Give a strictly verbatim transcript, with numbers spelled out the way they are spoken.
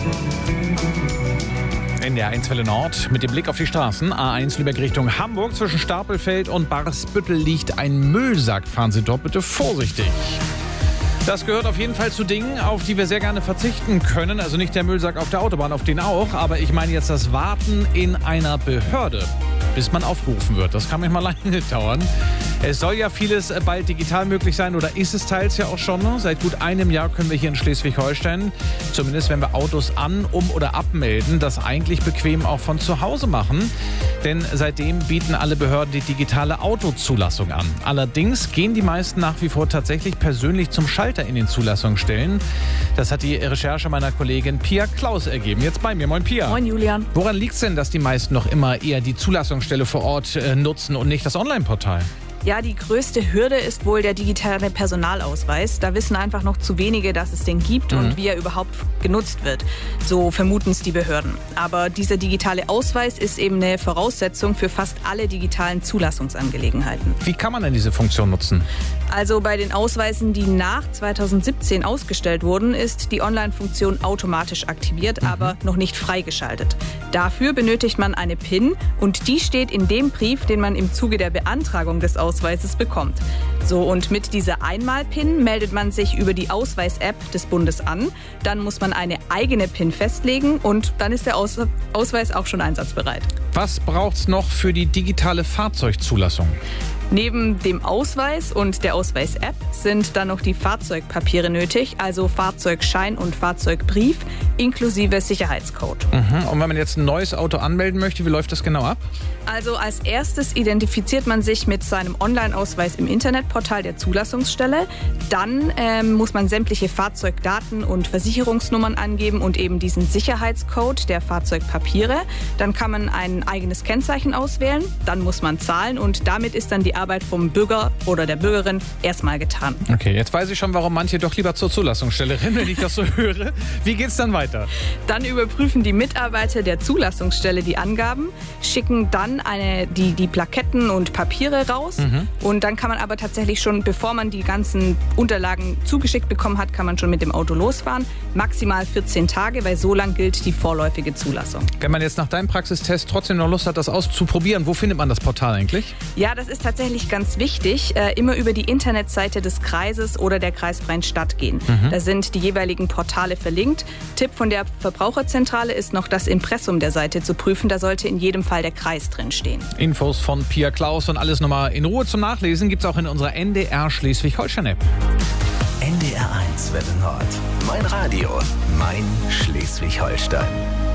In der eins Welle Nord mit dem Blick auf die Straßen. A eins Lübeck Richtung Hamburg. Zwischen Stapelfeld und Barsbüttel liegt ein Müllsack. Fahren Sie dort bitte vorsichtig. Das gehört auf jeden Fall zu Dingen, auf die wir sehr gerne verzichten können. Also nicht der Müllsack auf der Autobahn, auf den auch. Aber ich meine jetzt das Warten in einer Behörde, bis man aufgerufen wird. Das kann manchmal lange dauern. Es soll ja vieles bald digital möglich sein oder ist es teils ja auch schon. Seit gut einem Jahr können wir hier in Schleswig-Holstein, zumindest wenn wir Autos an-, um- oder abmelden, das eigentlich bequem auch von zu Hause machen. Denn seitdem bieten alle Behörden die digitale Autozulassung an. Allerdings gehen die meisten nach wie vor tatsächlich persönlich zum Schalter in den Zulassungsstellen. Das hat die Recherche meiner Kollegin Pia Klaus ergeben. Jetzt bei mir. Moin Pia. Moin Julian. Woran liegt es denn, dass die meisten noch immer eher die Zulassungsstelle vor Ort äh, nutzen und nicht das Online-Portal? Ja, die größte Hürde ist wohl der digitale Personalausweis. Da wissen einfach noch zu wenige, dass es den gibt mhm. und wie er überhaupt genutzt wird. So vermuten es die Behörden. Aber dieser digitale Ausweis ist eben eine Voraussetzung für fast alle digitalen Zulassungsangelegenheiten. Wie kann man denn diese Funktion nutzen? Also bei den Ausweisen, die nach zweitausendsiebzehn ausgestellt wurden, ist die Online-Funktion automatisch aktiviert, mhm. aber noch nicht freigeschaltet. Dafür benötigt man eine PIN und die steht in dem Brief, den man im Zuge der Beantragung des Ausweises bekommt. So, und mit dieser Einmal-PIN meldet man sich über die Ausweis-App des Bundes an. Dann muss man eine eigene PIN festlegen und dann ist der Aus- Ausweis auch schon einsatzbereit. Was braucht's noch für die digitale Fahrzeugzulassung? Neben dem Ausweis und der Ausweis-App sind dann noch die Fahrzeugpapiere nötig, also Fahrzeugschein und Fahrzeugbrief inklusive Sicherheitscode. Mhm. Und wenn man jetzt ein neues Auto anmelden möchte, wie läuft das genau ab? Also als erstes identifiziert man sich mit seinem Online-Ausweis im Internetportal der Zulassungsstelle. Dann ähm, muss man sämtliche Fahrzeugdaten und Versicherungsnummern angeben und eben diesen Sicherheitscode der Fahrzeugpapiere. Dann kann man ein eigenes Kennzeichen auswählen, dann muss man zahlen und damit ist dann die Arbeit vom Bürger oder der Bürgerin erstmal getan. Okay, jetzt weiß ich schon, warum manche doch lieber zur Zulassungsstelle rennen, wenn ich das so höre. Wie geht's dann weiter? Dann überprüfen die Mitarbeiter der Zulassungsstelle die Angaben, schicken dann eine, die, die Plaketten und Papiere raus. Mhm. Und dann kann man aber tatsächlich schon, bevor man die ganzen Unterlagen zugeschickt bekommen hat, kann man schon mit dem Auto losfahren. Maximal vierzehn Tage, weil so lang gilt die vorläufige Zulassung. Wenn man jetzt nach deinem Praxistest trotzdem noch Lust hat, das auszuprobieren, wo findet man das Portal eigentlich? Ja, das ist tatsächlich ganz wichtig. Äh, immer über die Internetseite des Kreises oder der kreisfreien Stadt gehen. Mhm. Da sind die jeweiligen Portale verlinkt. Tipp von der Verbraucherzentrale ist noch, das Impressum der Seite zu prüfen. Da sollte in jedem Fall der Kreis drin stehen. Infos von Pia Klaus und alles nochmal in Ruhe zum Nachlesen gibt's auch in unserer N D R Schleswig-Holstein-App. N D R eins Welle Nord. Mein Radio, mein Schleswig-Holstein.